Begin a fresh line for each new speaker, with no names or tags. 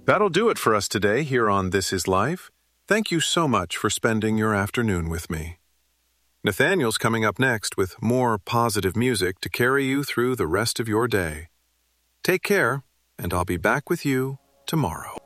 That'll do it for us today here on This Is Life. Thank you so much for spending your afternoon with me. Nathaniel's coming up next with more positive music to carry you through the rest of your day. Take care, and I'll be back with you tomorrow.